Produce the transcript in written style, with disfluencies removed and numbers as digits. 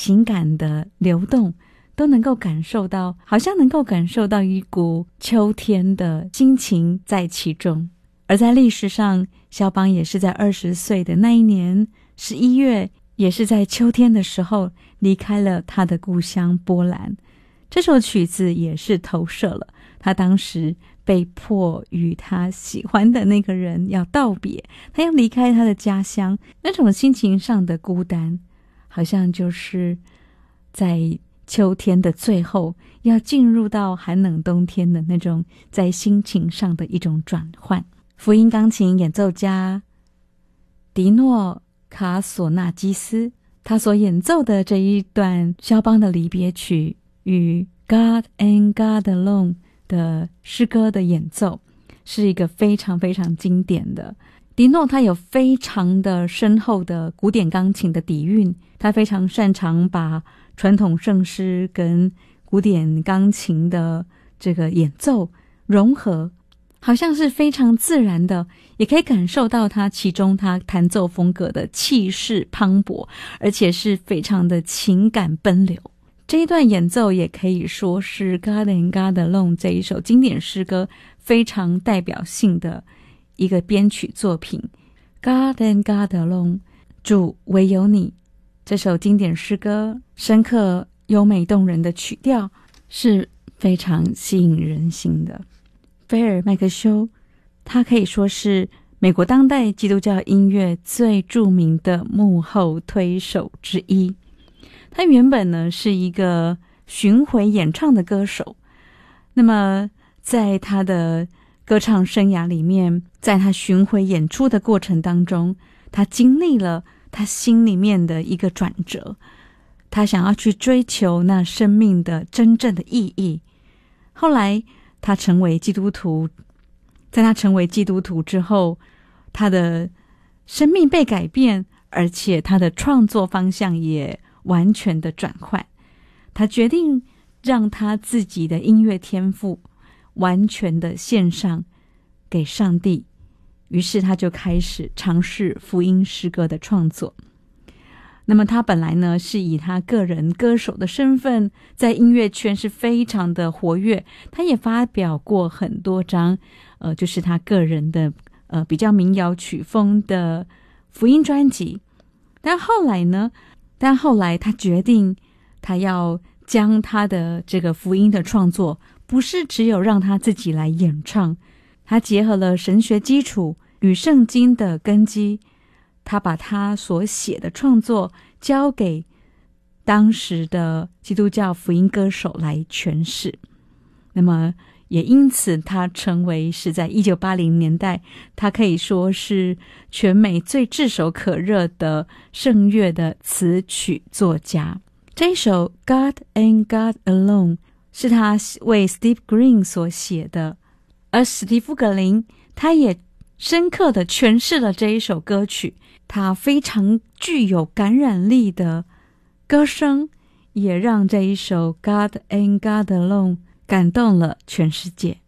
情感的流动，都能够感受到，好像能够感受到一股秋天的心情在其中。而在历史上，肖邦也是在20岁的那一年11月，也是在秋天的时候离开了他的故乡波兰。这首曲子也是投射了他当时被迫与他喜欢的那个人要道别，他要离开他的家乡，那种心情上的孤单，好像就是在秋天的最后要进入到寒冷冬天的那种在心情上的一种转换。福音钢琴演奏家迪诺卡索纳基斯，他所演奏的这一段肖邦的离别曲与 God and God Alone 的诗歌的演奏，是一个非常非常经典的。迪诺他有非常的深厚的古典钢琴的底蕴，他非常擅长把传统圣诗跟古典钢琴的这个演奏融合，好像是非常自然的，也可以感受到他其中他弹奏风格的气势磅礴，而且是非常的情感奔流。这一段演奏也可以说是 God and God Alone 这一首经典诗歌非常代表性的一个编曲作品。 God and God Alone 主唯有你，这首经典诗歌深刻优美动人的曲调是非常吸引人心的。菲尔麦克休，他可以说是美国当代基督教音乐最著名的幕后推手之一。他原本呢是一个巡回演唱的歌手，那么在他的歌唱生涯里面，在他巡回演出的过程当中，他经历了他心里面的一个转折，他想要去追求那生命的真正的意义。后来他成为基督徒，在他成为基督徒之后，他的生命被改变，而且他的创作方向也完全的转换。他决定让他自己的音乐天赋完全的献上给上帝，于是他就开始尝试福音诗歌的创作。那么他本来呢是以他个人歌手的身份在音乐圈是非常的活跃，他也发表过很多张就是他个人的比较民谣曲风的福音专辑。但后来他决定他要将他的这个福音的创作不是只有让他自己来演唱，他结合了神学基础与圣经的根基，他把他所写的创作交给当时的基督教福音歌手来诠释。那么也因此他成为是在1980年代，他可以说是全美最炙手可热的圣乐的词曲作家。这一首 God and God Alone 是他为 Steve Green 所写的，而史蒂夫格林他也深刻地诠释了这一首歌曲，他非常具有感染力的歌声也让这一首 God and God Alone 感动了全世界。